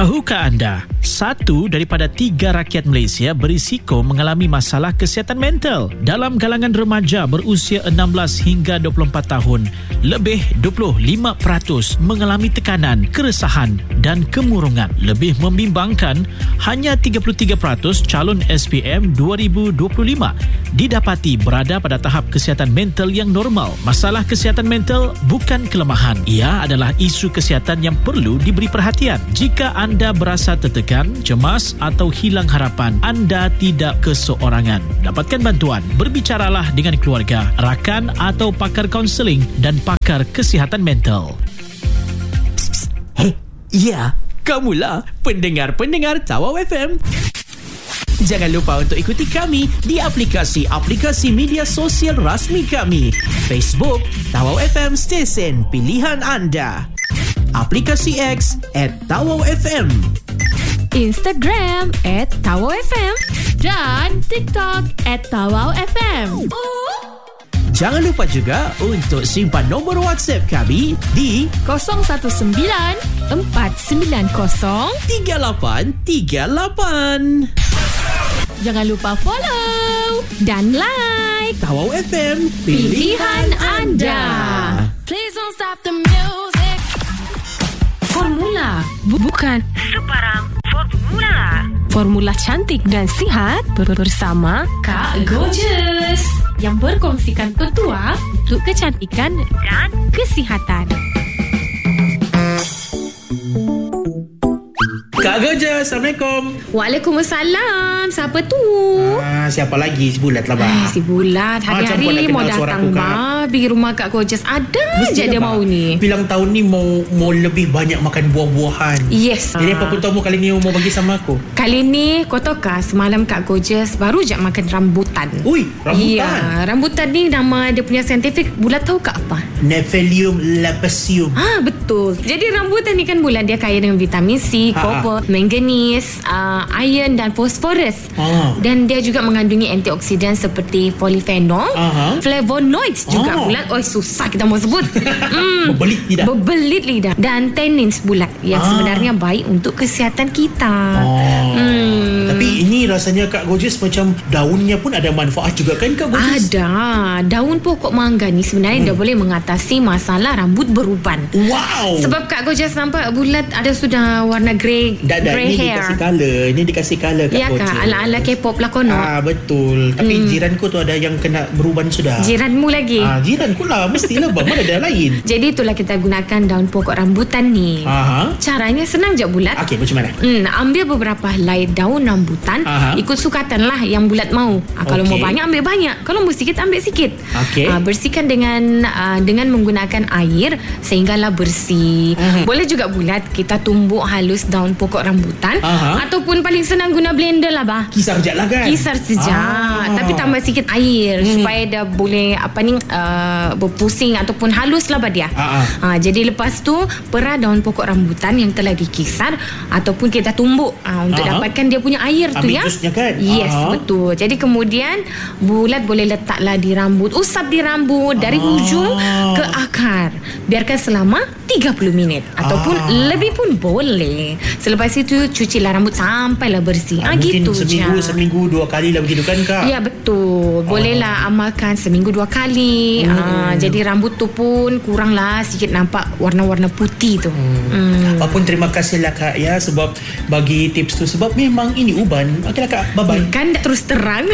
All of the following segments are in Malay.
Tahukah anda, 1 daripada 3 rakyat Malaysia berisiko mengalami masalah kesihatan mental. Dalam kalangan remaja berusia 16 hingga 24 tahun, lebih 25% mengalami tekanan, keresahan dan kemurungan. Lebih membimbangkan, hanya 33% calon SPM 2025 didapati berada pada tahap kesihatan mental yang normal. Masalah kesihatan mental bukan kelemahan. Ia adalah isu kesihatan yang perlu diberi perhatian. Jika anda berasa tertekan, cemas atau hilang harapan, anda tidak keseorangan. Dapatkan bantuan. Berbicaralah dengan keluarga, rakan atau pakar kaunseling dan pakar kesihatan mental. Hei, ya, kamulah pendengar-pendengar Tawau FM. Jangan lupa untuk ikuti kami di aplikasi media sosial rasmi kami. Facebook, Tawau FM Stesen Pilihan Anda. Aplikasi X @TawauFM. Instagram @TawauFM. Dan TikTok @TawauFM. Jangan lupa juga untuk simpan nombor WhatsApp kami di 019 490 3838. Jangan lupa follow dan like Tawau FM, pilihan anda. Please don't stop the music. Formula bukan sebarang formula. Formula cantik dan sihat bersama Kak Gorgeous yang berkongsikan petua untuk kecantikan Dan kesihatan. Kak Gorgeous, Assalamualaikum. Waalaikumsalam. Siapa tu? Siapa lagi? Si Bulat lah, Bang. Si Bulat hari-hari mau datang pergi rumah Kak Gorgeous. Ada je dia mau ni. Bilang tahun ni mau lebih banyak makan buah-buahan. Yes. Jadi apa pun tahu kali ni mau bagi sama aku. Kali ni kau tahu kah, semalam Kak Gorgeous baru je makan rambutan. Ui, rambutan. Ya, rambutan ni nama dia punya saintifik. Bulat tahu kak apa? Nephelium lapicium. Betul. Jadi rambutan ni kan Bulat dia kaya dengan vitamin C, koper, manganese, iron dan fosforus. Dan dia juga mengandungi antioksidan seperti polyphenol, flavonoids juga Bulat. Oh, susah kita mau sebut. Berbelit lidah. Dan tannins Bulat yang sebenarnya baik untuk kesihatan kita. Tapi ini rasanya Kak Gorgeous macam daunnya pun ada manfaat juga kan Kak Gorgeous? Ada. Daun pokok mangga ni sebenarnya dia boleh mengatasi masalah rambut beruban. Wow. Sebab Kak Gorgeous nampak Bulat ada sudah warna grey hair. Ini dikasih colour Kak Gorgeous. Ya kak, ala-ala K-pop lah kono. Betul. Tapi jiranku tu ada yang kena beruban sudah. Jiranmu lagi? Jiranku lah. Mestilah bang. Mana ada lain. Jadi itulah kita gunakan daun pokok rambutan ni. Caranya senang je Bulat. Okey, macam mana? Ambil beberapa helai daun rambutan. Ikut sukatan lah yang Bulat mau. Kalau mau banyak ambil banyak. Kalau mau sikit ambil sikit. Bersihkan dengan menggunakan air sehinggalah bersih. Boleh juga Bulat kita tumbuk halus daun pokok rambutan. Ataupun paling senang guna blender lah bah. Kisar sekejap lah kan. Kisar sekejap. Tapi tambah sikit air supaya dia boleh berpusing ataupun halus lah bah dia. Jadi lepas tu perah daun pokok rambutan yang telah dikisar ataupun kita tumbuk untuk dapatkan dia punya air tu ya. Jusnya kan? Yes, betul. Jadi kemudian Bulat boleh letaklah di rambut, usap di rambut dari hujung ke akar. Biarkan selama 30 minit ataupun lebih pun boleh. Selepas itu cucilah rambut sampailah bersih. Mungkin gitu seminggu 2 kali lah begitu kan Kak? Ya betul. Bolehlah amalkan seminggu 2 kali. Jadi rambut tu pun kuranglah sikit nampak warna-warna putih tu. Apapun terima kasihlah Kak ya sebab bagi tips tu. Sebab memang ini uban. Okeylah Kak, bye-bye. Kan terus terang.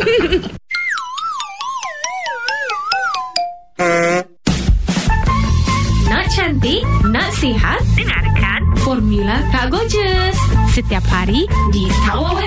Nak cantik, nak sihat, dengarkan Formula Kak Gorgeous setiap hari di Tawau